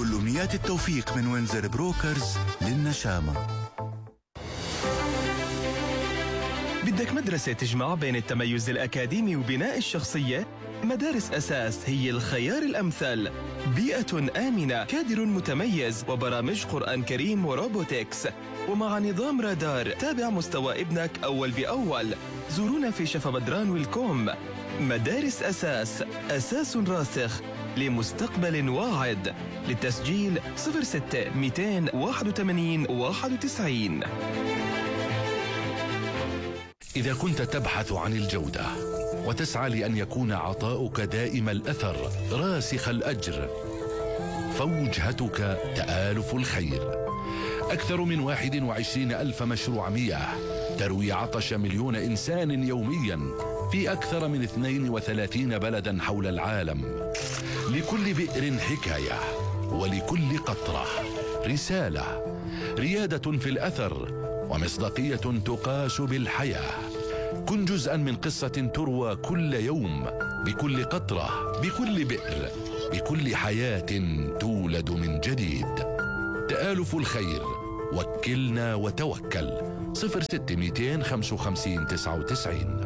كل أمنيات التوفيق من وينزر بروكرز للنشامة. بدك مدرسة تجمع بين التميز الأكاديمي وبناء الشخصية؟ مدارس أساس هي الخيار الأمثل. بيئة آمنة، كادر متميز، وبرامج قرآن كريم وروبوتكس، ومع نظام رادار. تابع مستوى ابنك أول بأول. زورونا في شفا بدران والكوم. مدارس أساس، أساس راسخ لمستقبل واعد. للتسجيل 06-281-91. إذا كنت تبحث عن الجودة وتسعى لأن يكون عطاؤك دائم الأثر راسخ الأجر، فوجهتك تآلف الخير. أكثر من 21,000 مشروع مياه تروي عطش مليون إنسان يوميا في أكثر من 32 بلدا حول العالم. لكل بئر حكاية، ولكل قطرة رسالة. ريادة في الأثر ومصداقية تقاس بالحياة. كن جزءا من قصة تروى كل يوم، بكل قطرة، بكل بئر، بكل حياة تولد من جديد. تآلف الخير، وكلنا وتوكل. 06-255-99.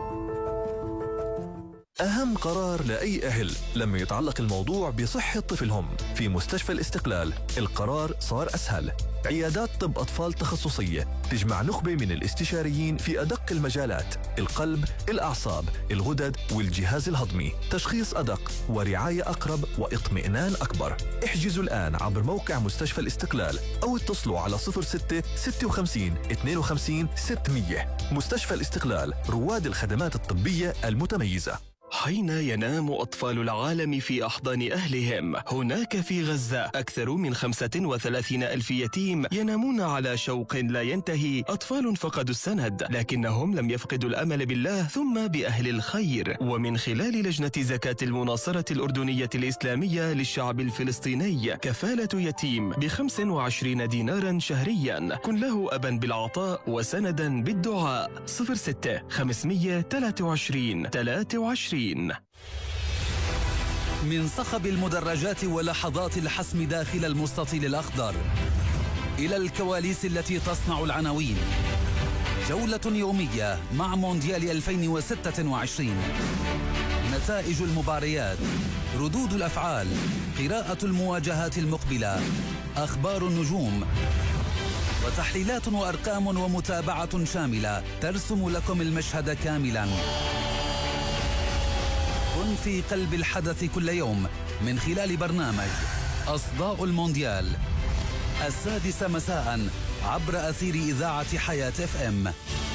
أهم قرار لأي أهل لما يتعلق الموضوع بصحة طفلهم. في مستشفى الاستقلال القرار صار أسهل. عيادات طب أطفال تخصصية تجمع نخبة من الاستشاريين في أدق المجالات: القلب، الأعصاب، الغدد والجهاز الهضمي. تشخيص أدق ورعاية أقرب واطمئنان أكبر. احجزوا الآن عبر موقع مستشفى الاستقلال أو اتصلوا على 06-56-52-600. مستشفى الاستقلال، رواد الخدمات الطبية المتميزة. حين ينام أطفال العالم في أحضان أهلهم، هناك في غزة أكثر من 35,000 يتيم ينامون على شوق لا ينتهي. أطفال فقدوا السند، لكنهم لم يفقدوا الأمل بالله ثم بأهل الخير. ومن خلال لجنة زكاة المناصرة الأردنية الإسلامية للشعب الفلسطيني، كفالة يتيم ب25 دينارا شهريا. كن له أبا بالعطاء وسندا بالدعاء. 06-523-23. من صخب المدرجات ولحظات الحسم داخل المستطيل الأخضر إلى الكواليس التي تصنع العناوين، جولة يومية مع مونديال 2026. نتائج المباريات، ردود الأفعال، قراءة المواجهات المقبلة، أخبار النجوم، وتحليلات وأرقام ومتابعة شاملة ترسم لكم المشهد كاملا. كن في قلب الحدث كل يوم من خلال برنامج أصداء المونديال 6 مساء عبر أثير إذاعة حياة FM.